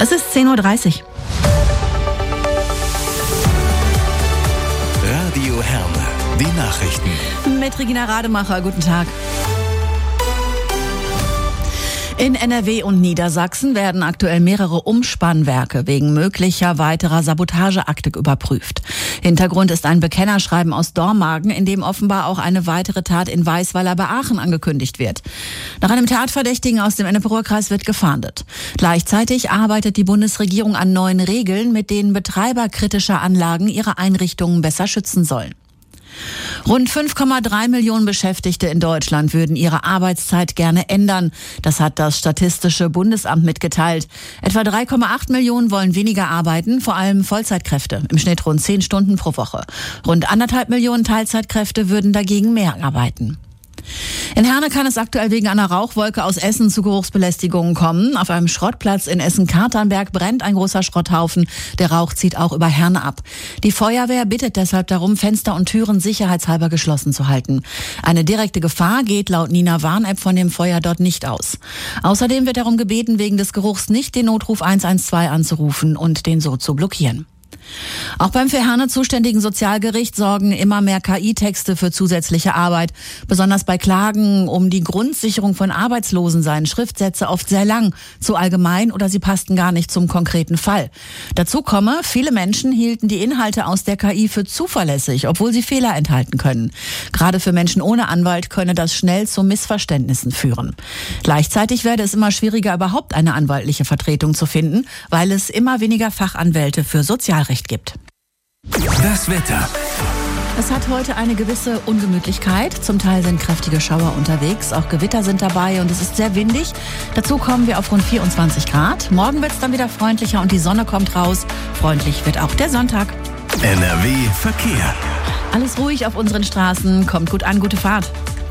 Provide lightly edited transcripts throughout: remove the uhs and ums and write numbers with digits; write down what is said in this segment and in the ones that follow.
Es ist 10:30 Uhr. Radio Herne, die Nachrichten. Mit Regina Rademacher, guten Tag. In NRW und Niedersachsen werden aktuell mehrere Umspannwerke wegen möglicher weiterer Sabotageakte überprüft. Hintergrund ist ein Bekennerschreiben aus Dormagen, in dem offenbar auch eine weitere Tat in Weißweiler bei Aachen angekündigt wird. Nach einem Tatverdächtigen aus dem Ennepe-Ruhr-Kreis wird gefahndet. Gleichzeitig arbeitet die Bundesregierung an neuen Regeln, mit denen Betreiber kritischer Anlagen ihre Einrichtungen besser schützen sollen. Rund 5,3 Millionen Beschäftigte in Deutschland würden ihre Arbeitszeit gerne ändern. Das hat das Statistische Bundesamt mitgeteilt. Etwa 3,8 Millionen wollen weniger arbeiten, vor allem Vollzeitkräfte, im Schnitt rund 10 Stunden pro Woche. Rund 1,5 Millionen Teilzeitkräfte würden dagegen mehr arbeiten. In Herne kann es aktuell wegen einer Rauchwolke aus Essen zu Geruchsbelästigungen kommen. Auf einem Schrottplatz in Essen-Katernberg brennt ein großer Schrotthaufen. Der Rauch zieht auch über Herne ab. Die Feuerwehr bittet deshalb darum, Fenster und Türen sicherheitshalber geschlossen zu halten. Eine direkte Gefahr geht laut Nina Warn-App von dem Feuer dort nicht aus. Außerdem wird darum gebeten, wegen des Geruchs nicht den Notruf 112 anzurufen und den so zu blockieren. Auch beim für Herne zuständigen Sozialgericht sorgen immer mehr KI-Texte für zusätzliche Arbeit. Besonders bei Klagen um die Grundsicherung von Arbeitslosen seien Schriftsätze oft sehr lang, zu allgemein oder sie passten gar nicht zum konkreten Fall. Dazu komme, viele Menschen hielten die Inhalte aus der KI für zuverlässig, obwohl sie Fehler enthalten können. Gerade für Menschen ohne Anwalt könne das schnell zu Missverständnissen führen. Gleichzeitig werde es immer schwieriger, überhaupt eine anwaltliche Vertretung zu finden, weil es immer weniger Fachanwälte für Sozialrecht gibt. Das Wetter. Es hat heute eine gewisse Ungemütlichkeit. Zum Teil sind kräftige Schauer unterwegs. Auch Gewitter sind dabei und es ist sehr windig. Dazu kommen wir auf rund 24 Grad. Morgen wird es dann wieder freundlicher und die Sonne kommt raus. Freundlich wird auch der Sonntag. NRW Verkehr. Alles ruhig auf unseren Straßen. Kommt gut an, gute Fahrt.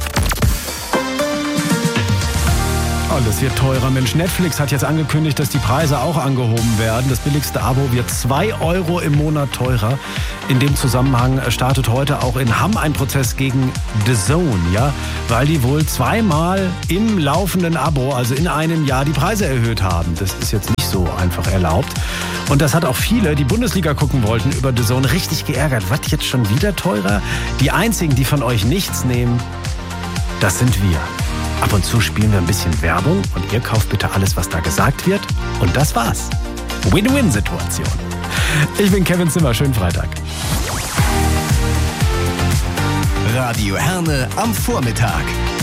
Alles wird teurer. Mensch, Netflix hat jetzt angekündigt, dass die Preise auch angehoben werden. Das billigste Abo wird 2 € im Monat teurer. In dem Zusammenhang startet heute auch in Hamm ein Prozess gegen DAZN, ja, weil die wohl zweimal im laufenden Abo, also in einem Jahr, die Preise erhöht haben. Das ist jetzt nicht so einfach erlaubt. Und das hat auch viele, die Bundesliga gucken wollten, über DAZN richtig geärgert. Was, jetzt schon wieder teurer? Die einzigen, die von euch nichts nehmen, das sind wir. Ab und zu spielen wir ein bisschen Werbung und ihr kauft bitte alles, was da gesagt wird. Und das war's. Win-Win-Situation. Ich bin Kevin Zimmer. Schönen Freitag. Radio Herne am Vormittag.